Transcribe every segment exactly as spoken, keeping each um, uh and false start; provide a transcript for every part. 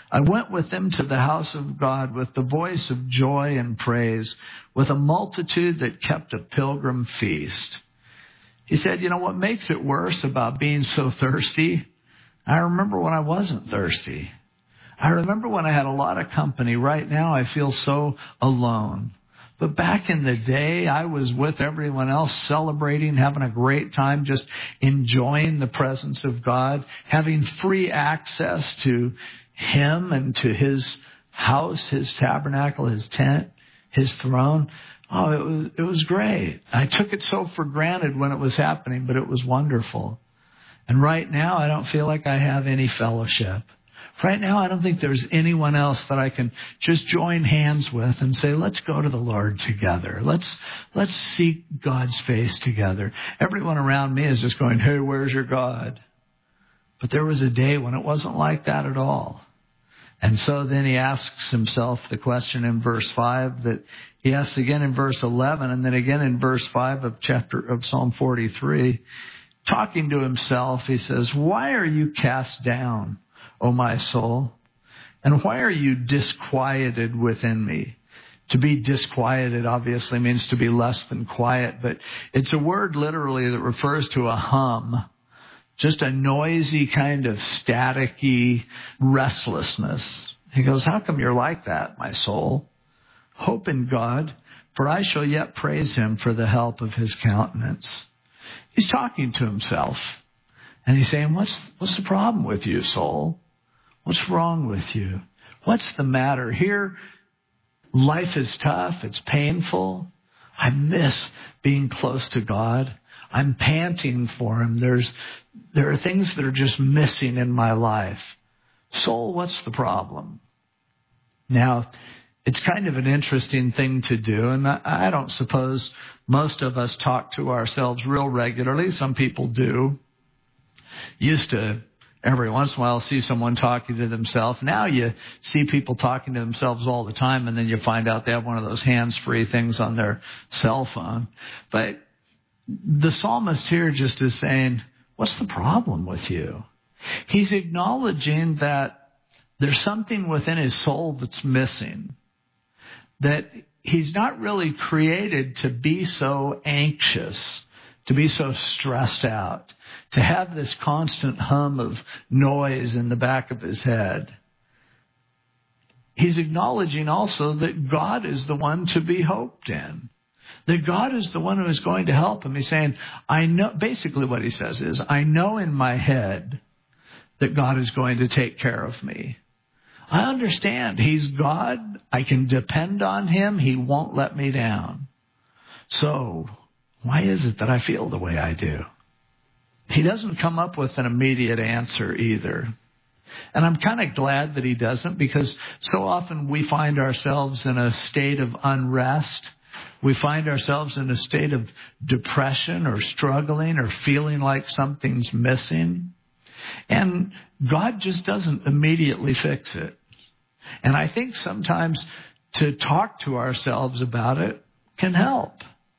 I went with them to the house of God with the voice of joy and praise, with a multitude that kept a pilgrim feast. He said, you know what makes it worse about being so thirsty? I remember when I wasn't thirsty. I remember when I had a lot of company. Right now I feel so alone. But back in the day, I was with everyone else, celebrating, having a great time, just enjoying the presence of God, having free access to Him and to His house, His tabernacle, His tent, His throne. Oh, it was, it was great. I took it so for granted when it was happening, but it was wonderful. And right now, I don't feel like I have any fellowship. Right now, I don't think there's anyone else that I can just join hands with and say, let's go to the Lord together. Let's let's seek God's face together. Everyone around me is just going, hey, where's your God? But there was a day when it wasn't like that at all. And so then he asks himself the question in verse five that he asks again in verse eleven and then again in verse five of chapter of Psalm forty-three. Talking to himself, he says, why are you cast down, O my soul? And why are you disquieted within me? To be disquieted obviously means to be less than quiet, but it's a word literally that refers to a hum, just a noisy kind of staticky restlessness. He goes, how come you're like that, my soul? Hope in God, for I shall yet praise Him for the help of His countenance. He's talking to himself. And he's saying, what's, what's the problem with you, soul? What's wrong with you? What's the matter? Here, life is tough. It's painful. I miss being close to God. I'm panting for Him. There's, there are things that are just missing in my life. Soul, what's the problem? Now, it's kind of an interesting thing to do, and I don't suppose most of us talk to ourselves real regularly. Some people do. Used to, every once in a while, see someone talking to themselves. Now you see people talking to themselves all the time, and then you find out they have one of those hands-free things on their cell phone. But the psalmist here just is saying, what's the problem with you? He's acknowledging that there's something within his soul that's missing. That he's not really created to be so anxious, to be so stressed out, to have this constant hum of noise in the back of his head. He's acknowledging also that God is the one to be hoped in. That God is the one who is going to help him. He's saying, I know, basically what he says is, I know in my head that God is going to take care of me. I understand He's God. I can depend on Him. He won't let me down. So why is it that I feel the way I do? He doesn't come up with an immediate answer either. And I'm kind of glad that he doesn't, because so often we find ourselves in a state of unrest. We find ourselves in a state of depression or struggling or feeling like something's missing. And God just doesn't immediately fix it. And I think sometimes to talk to ourselves about it can help.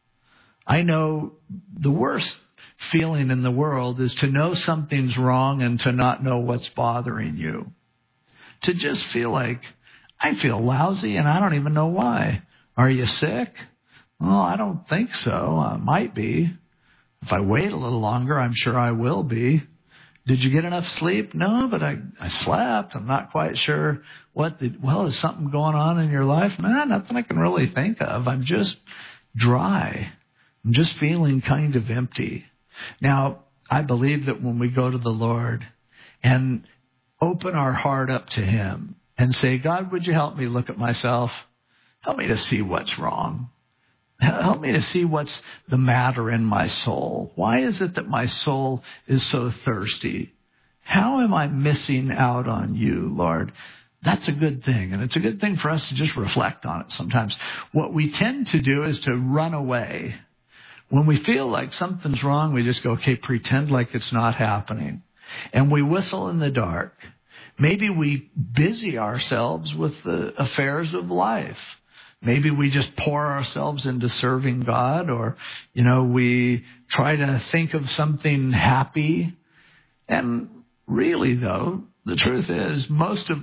I know the worst feeling in the world is to know something's wrong and to not know what's bothering you. To just feel like, I feel lousy and I don't even know why. Are you sick? Oh, I don't think so. I might be. If I wait a little longer, I'm sure I will be. Did you get enough sleep? No, but I, I slept. I'm not quite sure what the, well, is something going on in your life? Nah, nothing I can really think of. I'm just dry. I'm just feeling kind of empty. Now, I believe that when we go to the Lord and open our heart up to Him and say, God, would you help me look at myself? Help me to see what's wrong. Help me to see what's the matter in my soul. Why is it that my soul is so thirsty? How am I missing out on you, Lord? That's a good thing. And it's a good thing for us to just reflect on it sometimes. What we tend to do is to run away. When we feel like something's wrong, we just go, okay, pretend like it's not happening. And we whistle in the dark. Maybe we busy ourselves with the affairs of life. Maybe we just pour ourselves into serving God, or, you know, we try to think of something happy. And really, though, the truth is, most of